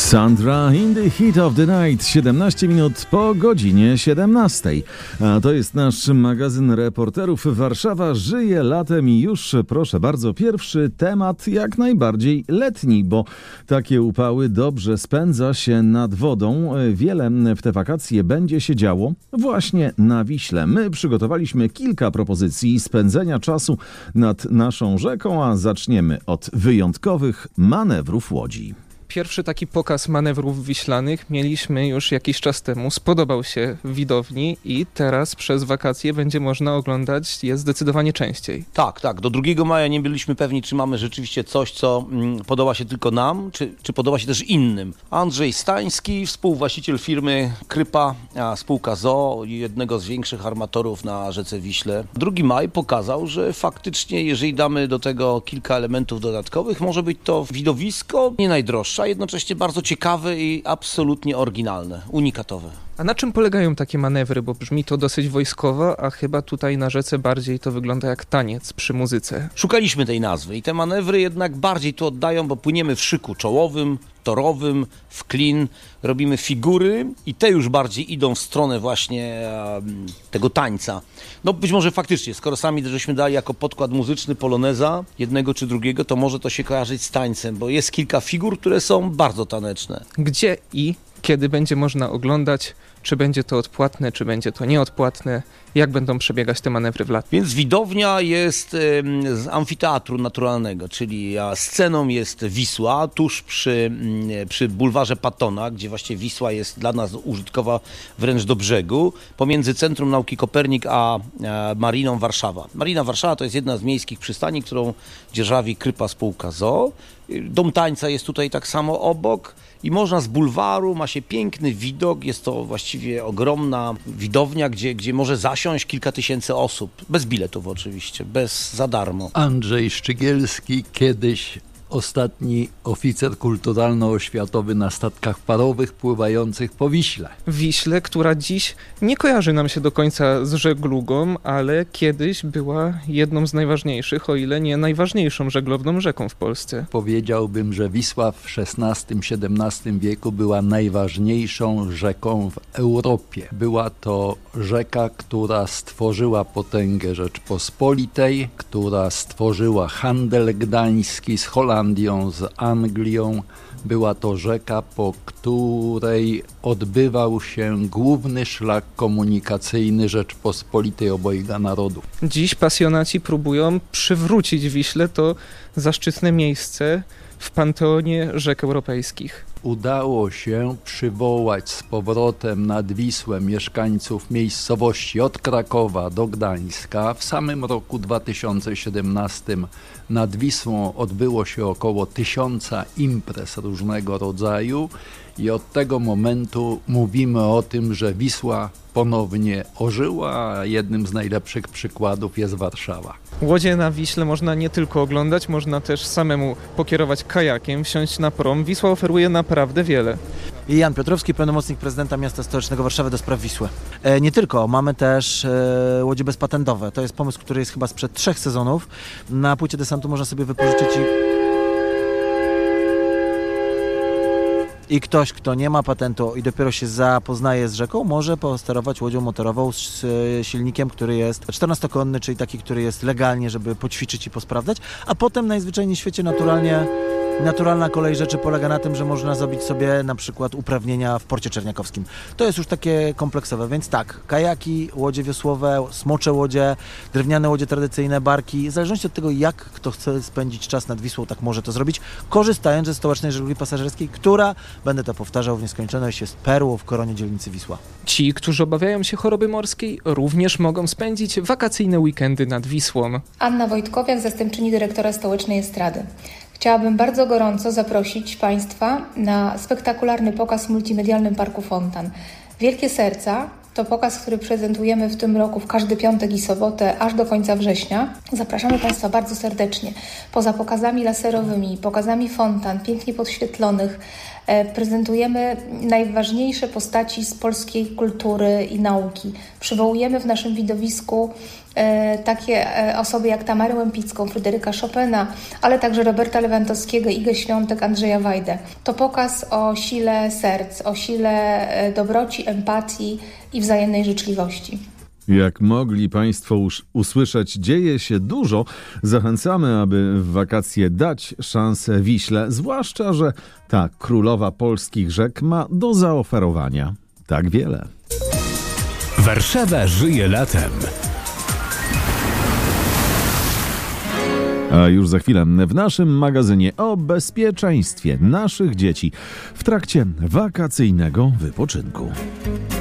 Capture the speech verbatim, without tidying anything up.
Sandra in the Heat of the Night, siedemnaście minut po godzinie siedemnastej. A to jest nasz magazyn reporterów. Warszawa żyje latem i już, proszę bardzo, pierwszy temat jak najbardziej letni, bo takie upały dobrze spędza się nad wodą. Wiele w te wakacje będzie się działo właśnie na Wiśle. My przygotowaliśmy kilka propozycji spędzenia czasu nad naszą rzeką, a zaczniemy od wyjątkowych manewrów łodzi. Pierwszy taki pokaz manewrów wiślanych mieliśmy już jakiś czas temu. Spodobał się widowni i teraz przez wakacje będzie można oglądać je zdecydowanie częściej. Tak, tak. Do drugiego maja nie byliśmy pewni, czy mamy rzeczywiście coś, co mm, podoba się tylko nam, czy, czy podoba się też innym. Andrzej Stański, współwłaściciel firmy Krypa, a spółka z o o, jednego z większych armatorów na rzece Wiśle. drugi maj pokazał, że faktycznie, jeżeli damy do tego kilka elementów dodatkowych, może być to widowisko nie najdroższe, a jednocześnie bardzo ciekawe i absolutnie oryginalne, unikatowe. A na czym polegają takie manewry? Bo brzmi to dosyć wojskowo, a chyba tutaj na rzece bardziej to wygląda jak taniec przy muzyce. Szukaliśmy tej nazwy i te manewry jednak bardziej tu oddają, bo płyniemy w szyku czołowym, torowym, w klin, robimy figury i te już bardziej idą w stronę właśnie um, tego tańca. No być może faktycznie, skoro sami żeśmy dali jako podkład muzyczny poloneza, jednego czy drugiego, to może to się kojarzyć z tańcem, bo jest kilka figur, które są bardzo taneczne. Gdzie i kiedy będzie można oglądać? Czy będzie to odpłatne, czy będzie to nieodpłatne? Jak będą przebiegać te manewry w lat? Więc widownia jest z amfiteatru naturalnego, czyli sceną jest Wisła, tuż przy, przy bulwarze Pattona, gdzie właśnie Wisła jest dla nas użytkowa wręcz do brzegu, pomiędzy Centrum Nauki Kopernik a Mariną Warszawa. Marina Warszawa to jest jedna z miejskich przystani, którą dzierżawi Krypa spółka z o o. Dom tańca jest tutaj tak samo obok i można z bulwaru, ma się piękny widok, jest to właściwie ogromna widownia, gdzie, gdzie może zasiąść kilka tysięcy osób, bez biletów oczywiście, bez za darmo. Andrzej Szczygielski, kiedyś ostatni oficer kulturalno-oświatowy na statkach parowych pływających po Wiśle. Wiśle, która dziś nie kojarzy nam się do końca z żeglugą, ale kiedyś była jedną z najważniejszych, o ile nie najważniejszą żeglowną rzeką w Polsce. Powiedziałbym, że Wisła w szesnastym siedemnastym wieku była najważniejszą rzeką w Europie. Była to rzeka, która stworzyła potęgę Rzeczpospolitej, która stworzyła handel gdański z Holandią, z Anglią. Była to rzeka, po której odbywał się główny szlak komunikacyjny Rzeczpospolitej obojga narodów. Dziś pasjonaci próbują przywrócić Wiśle to zaszczytne miejsce w panteonie rzek europejskich. Udało się przywołać z powrotem nad Wisłę mieszkańców miejscowości od Krakowa do Gdańska. W samym roku dwa tysiące siedemnastym nad Wisłą odbyło się około tysiąca imprez różnego rodzaju i od tego momentu mówimy o tym, że Wisła ponownie ożyła, a jednym z najlepszych przykładów jest Warszawa. Łodzie na Wiśle można nie tylko oglądać, można też samemu pokierować kajakiem, wsiąść na prom. Wisła oferuje naprawdę wiele. Jan Piotrowski, pełnomocnik prezydenta Miasta Stołecznego Warszawy do spraw Wisły. E, nie tylko, mamy też e, łodzie bezpatentowe. To jest pomysł, który jest chyba sprzed trzech sezonów. Na płycie desantu można sobie wypożyczyć i... I ktoś, kto nie ma patentu i dopiero się zapoznaje z rzeką, może posterować łodzią motorową z silnikiem, który jest czternastokonny, czyli taki, który jest legalnie, żeby poćwiczyć i posprawdzać, a potem najzwyczajniej w świecie naturalnie, naturalna kolej rzeczy polega na tym, że można zrobić sobie na przykład uprawnienia w porcie czerniakowskim. To jest już takie kompleksowe, więc tak, kajaki, łodzie wiosłowe, smocze łodzie, drewniane łodzie tradycyjne, barki, w zależności od tego, jak kto chce spędzić czas nad Wisłą, tak może to zrobić, korzystając ze stołecznej żeglugi pasażerskiej, która, będę to powtarzał w nieskończoność, jest perłą w koronie dzielnicy Wisła. Ci, którzy obawiają się choroby morskiej, również mogą spędzić wakacyjne weekendy nad Wisłą. Anna Wojtkowiak, zastępczyni dyrektora Stołecznej Estrady. Chciałabym bardzo gorąco zaprosić Państwa na spektakularny pokaz w multimedialnym Parku Fontan. Wielkie Serca To pokaz, który prezentujemy w tym roku w każdy piątek i sobotę aż do końca września. Zapraszamy Państwa bardzo serdecznie. Poza pokazami laserowymi, pokazami fontan, pięknie podświetlonych, prezentujemy najważniejsze postaci z polskiej kultury i nauki. Przywołujemy w naszym widowisku takie osoby jak Tamarę Łempicką, Fryderyka Chopina, ale także Roberta Lewandowskiego, Igę Świątek, Andrzeja Wajdę. To pokaz o sile serc, o sile dobroci, empatii i wzajemnej życzliwości. Jak mogli Państwo już usłyszeć, dzieje się dużo. Zachęcamy, aby w wakacje dać szansę Wiśle, zwłaszcza że ta królowa polskich rzek ma do zaoferowania tak wiele. Warszawa żyje latem. A już za chwilę w naszym magazynie o bezpieczeństwie naszych dzieci w trakcie wakacyjnego wypoczynku.